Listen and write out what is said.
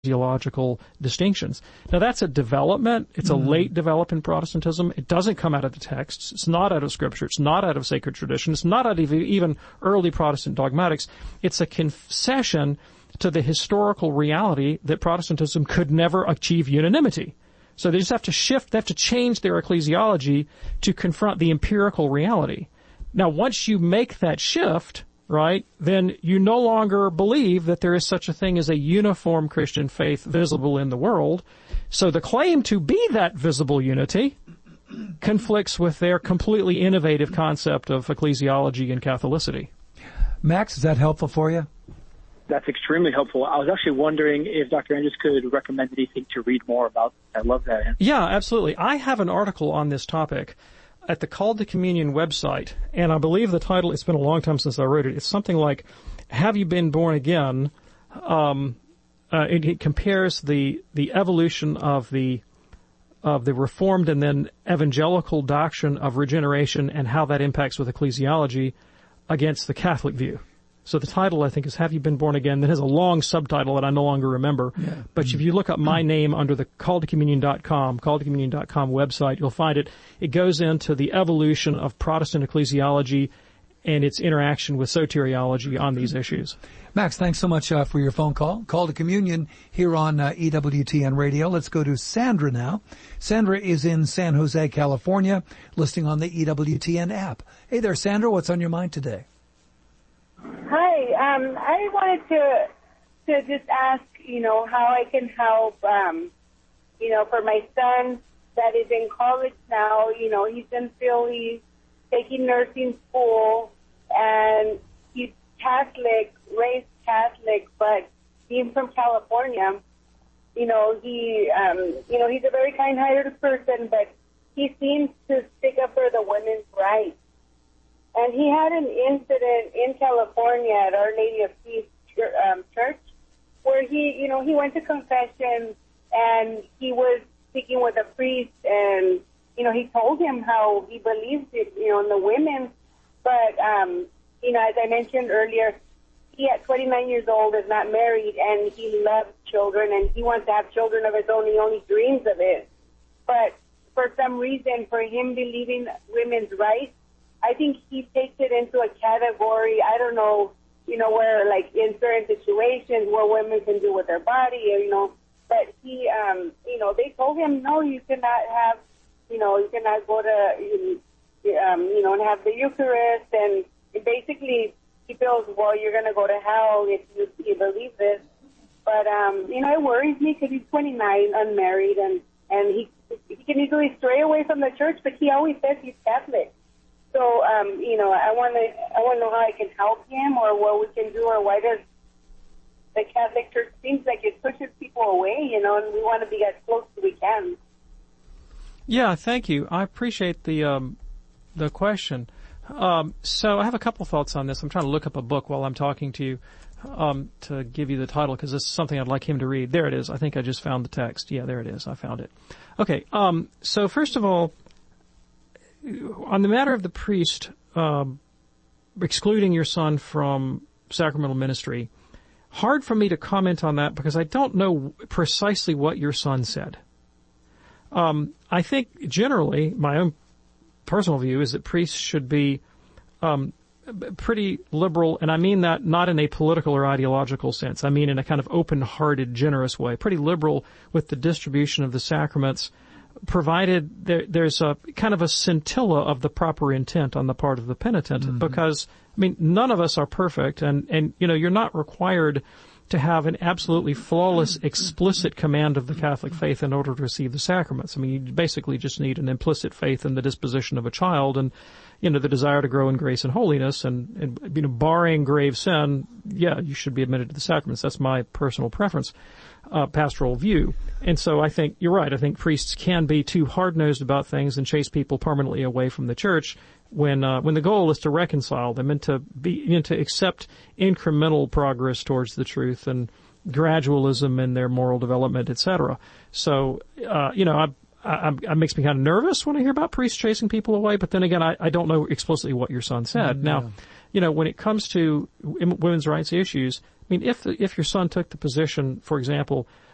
ecclesiological distinctions. Now, that's a development. It's a late development in Protestantism. It doesn't come out of the texts. It's not out of Scripture. It's not out of sacred tradition. It's not out of even early Protestant dogmatics. It's a concession to the historical reality that Protestantism could never achieve unanimity. So they just have to shift, they have to change their ecclesiology to confront the empirical reality. Now, once you make that shift, right, then you no longer believe that there is such a thing as a uniform Christian faith visible in the world. So the claim to be that visible unity conflicts with their completely innovative concept of ecclesiology and Catholicity. Max, is that helpful for you? That's extremely helpful. I was actually wondering if Dr. Andrews could recommend anything to read more about. I love that answer. Yeah, absolutely. I have an article on this topic at the Call to Communion website, and I believe the title, it's been a long time since I wrote it, it's something like, Have You Been Born Again? It compares the evolution of the Reformed and then evangelical doctrine of regeneration and how that impacts with ecclesiology against the Catholic view. So the title, I think, is Have You Been Born Again? That has a long subtitle that I no longer remember. Yeah. But if you look up my name under the calltocommunion.com website, you'll find it. It goes into the evolution of Protestant ecclesiology and its interaction with soteriology on these issues. Max, thanks so much for your phone call. Call to Communion here on EWTN Radio. Let's go to Sandra now. Sandra is in San Jose, California, listening on the EWTN app. Hey there, Sandra. What's on your mind today? Hi, I wanted to just ask, how I can help, for my son that is in college now. He's in Philly, taking nursing school, and he's Catholic, raised Catholic, but being from California, he's a very kind-hearted person, but he seems to stick up for the women's rights. And he had an incident in California at Our Lady of Peace Church where he went to confession and he was speaking with a priest and, he told him how he believes it, in the women. But, as I mentioned earlier, he at 29 years old is not married and he loves children and he wants to have children of his own. He only dreams of it. But for some reason, for him believing women's rights, I think he takes it into a category, I don't know, where like in certain situations where women can do with their body, but he, they told him, no, you cannot have, you cannot go to, and have the Eucharist. And basically he feels, well, you're going to go to hell if you believe this. But, it worries me because he's 29, unmarried, and he can easily stray away from the church, but he always says he's Catholic. So, I want to know how I can help him or what we can do, or why does the Catholic Church seems like it pushes people away, and we want to be as close as we can. Yeah, thank you. I appreciate the question. So I have a couple thoughts on this. I'm trying to look up a book while I'm talking to you to give you the title because this is something I'd like him to read. There it is. I think I just found the text. Yeah, there it is. I found it. Okay. So first of all, on the matter of the priest excluding your son from sacramental ministry, hard for me to comment on that because I don't know precisely what your son said. I think generally my own personal view is that priests should be pretty liberal, and I mean that not in a political or ideological sense. I mean in a kind of open-hearted, generous way, pretty liberal with the distribution of the sacraments, provided there's a kind of a scintilla of the proper intent on the part of the penitent, because, none of us are perfect, and you're not required to have an absolutely flawless, explicit command of the Catholic faith in order to receive the sacraments. You basically just need an implicit faith in the disposition of a child and, the desire to grow in grace and holiness, and barring grave sin, yeah, you should be admitted to the sacraments. That's my personal preference. Pastoral view. And so I think you're right. I think priests can be too hard-nosed about things and chase people permanently away from the church when the goal is to reconcile them and to accept incremental progress towards the truth and gradualism in their moral development, etc. So, it makes me kind of nervous when I hear about priests chasing people away, but then again, I don't know explicitly what your son said. Now, when it comes to women's rights issues, if your son took the position, for example,